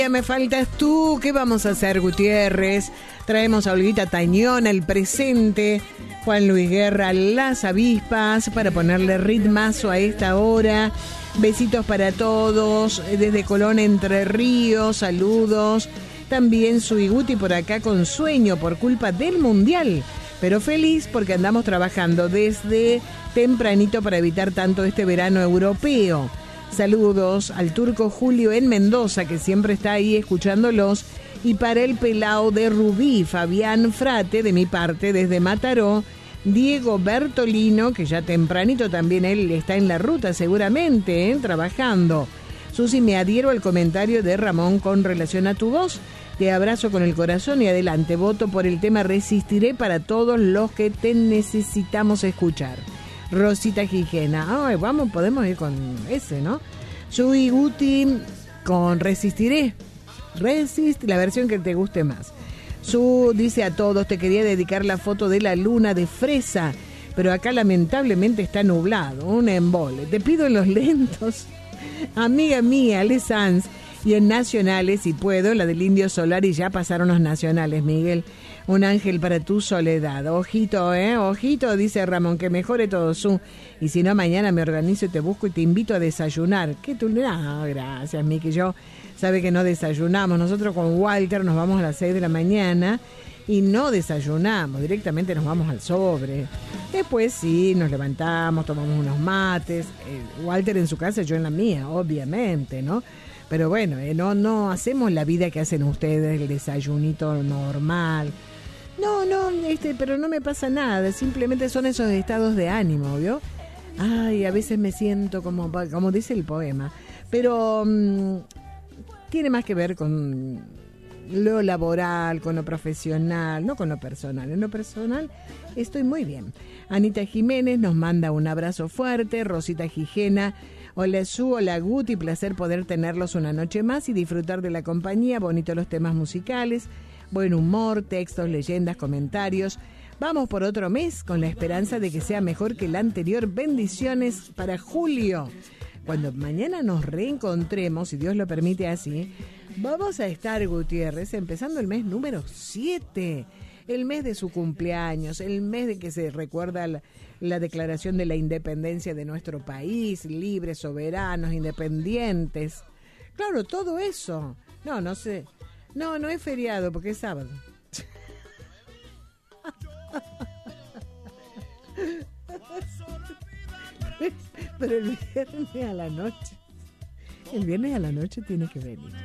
Me faltas tú, ¿qué vamos a hacer, Gutiérrez? Traemos a Olguita Tañón, el presente, Juan Luis Guerra, las avispas, para ponerle ritmazo a esta hora. Besitos para todos, desde Colón, Entre Ríos, saludos. También su Iguti por acá con sueño por culpa del Mundial, pero feliz porque andamos trabajando desde tempranito para evitar tanto este verano europeo. Saludos al turco Julio en Mendoza, que siempre está ahí escuchándolos. Y para el pelao de Rubí, Fabián Frate, de mi parte, desde Mataró. Diego Bertolino, que ya tempranito también él está en la ruta seguramente, trabajando. Susi, me adhiero al comentario de Ramón con relación a tu voz. Te abrazo con el corazón y adelante. Voto por el tema Resistiré para todos los que te necesitamos escuchar. Rosita Gijena. Ay, vamos, podemos ir con ese, ¿no? Sui Guti con Resistiré. La versión que te guste más. Su dice a todos, te quería dedicar la foto de la luna de fresa, pero acá lamentablemente está nublado, un embole. Te pido en los lentos, amiga mía, Ale Sanz, y en nacionales, si puedo, la del Indio Solar, y ya pasaron los nacionales, Miguel. Un ángel para tu soledad. Ojito, ojito, dice Ramón, que mejore todo su. Y si no, mañana me organizo y te busco y te invito a desayunar. ¿Qué tú? No, gracias, Miki. Yo sabe que no desayunamos. Nosotros con Walter nos vamos a las 6 de la mañana y no desayunamos. Directamente nos vamos al sobre. Después sí, nos levantamos, tomamos unos mates. Walter en su casa, yo en la mía, obviamente, ¿no? Pero bueno, no hacemos la vida que hacen ustedes, el desayunito normal. No, pero no me pasa nada, simplemente son esos estados de ánimo, ¿vio? Ay, a veces me siento como dice el poema, pero tiene más que ver con lo laboral, con lo profesional, no con lo personal. En lo personal estoy muy bien. Anita Jiménez nos manda un abrazo fuerte. Rosita Gijena, hola Su, hola Guti, placer poder tenerlos una noche más y disfrutar de la compañía. Bonito los temas musicales, buen humor, textos, leyendas, comentarios. Vamos por otro mes con la esperanza de que sea mejor que el anterior. Bendiciones para julio. Cuando mañana nos reencontremos, si Dios lo permite así, vamos a estar, Gutiérrez, empezando el mes número 7. El mes de su cumpleaños, el mes de que se recuerda la declaración de la independencia de nuestro país, libres, soberanos, independientes. Claro, todo eso. No sé. No es feriado porque es sábado. Pero el viernes a la noche tiene que venir.